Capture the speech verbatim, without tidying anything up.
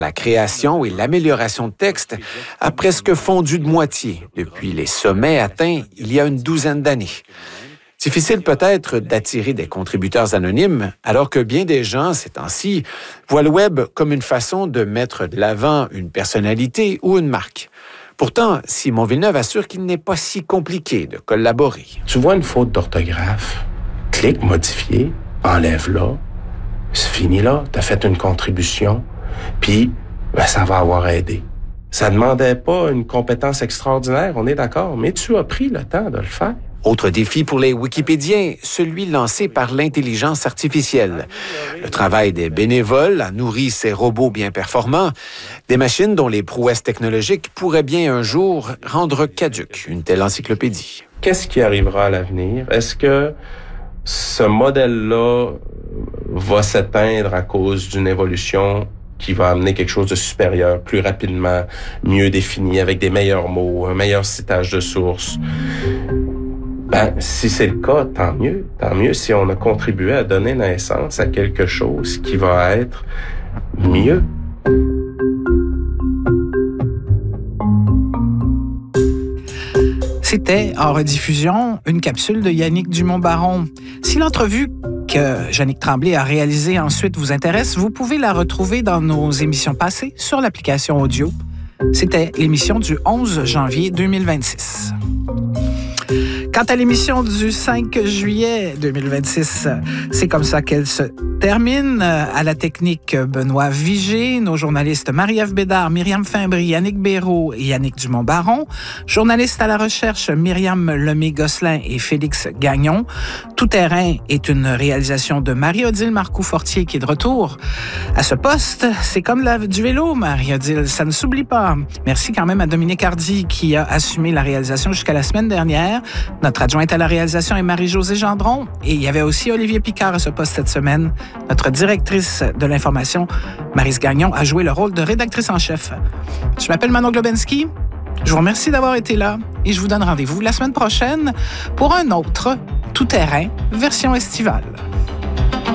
La création et l'amélioration de textes a presque fondu de moitié depuis les sommets atteints il y a une douzaine d'années. Difficile peut-être d'attirer des contributeurs anonymes, alors que bien des gens, ces temps-ci, voient le web comme une façon de mettre de l'avant une personnalité ou une marque. Pourtant, Simon Villeneuve assure qu'il n'est pas si compliqué de collaborer. Tu vois une faute d'orthographe, clique modifier, enlève-la, c'est fini là, t'as fait une contribution, puis ben, ça va avoir aidé. Ça demandait pas une compétence extraordinaire, on est d'accord, mais tu as pris le temps de le faire. Autre défi pour les Wikipédiens, celui lancé par l'intelligence artificielle. Le travail des bénévoles a nourri ces robots bien performants, des machines dont les prouesses technologiques pourraient bien un jour rendre caduque une telle encyclopédie. Qu'est-ce qui arrivera à l'avenir? Est-ce que ce modèle-là va s'éteindre à cause d'une évolution qui va amener quelque chose de supérieur, plus rapidement, mieux défini, avec des meilleurs mots, un meilleur citage de source? Ben, si c'est le cas, tant mieux. Tant mieux si on a contribué à donner naissance à quelque chose qui va être mieux. C'était, en rediffusion, une capsule de Yannick Dumont-Baron. Si l'entrevue que Jannick Tremblay a réalisée ensuite vous intéresse, vous pouvez la retrouver dans nos émissions passées sur l'application audio. C'était l'émission du onze janvier deux mille vingt-six. Quant à l'émission du cinq juillet deux mille vingt-six, c'est comme ça qu'elle se termine. À la technique, Benoît Vigé, nos journalistes Marie-Ève Bédard, Myriam Fimbry, Yannick Béraud et Yannick Dumont-Baron, journalistes à la recherche Myriam Lemay-Gosselin et Félix Gagnon. Tout terrain est une réalisation de Marie-Odile Marcoux-Fortier qui est de retour à ce poste. C'est comme la, du vélo, Marie-Odile, ça ne s'oublie pas. Merci quand même à Dominique Hardy qui a assumé la réalisation jusqu'à la semaine dernière. Notre adjointe à la réalisation est Marie-Josée Gendron et il y avait aussi Olivier Picard à ce poste cette semaine. Notre directrice de l'information, Maryse Gagnon, a joué le rôle de rédactrice en chef. Je m'appelle Manon Globensky. Je vous remercie d'avoir été là et je vous donne rendez-vous la semaine prochaine pour un autre Tout terrain version estivale.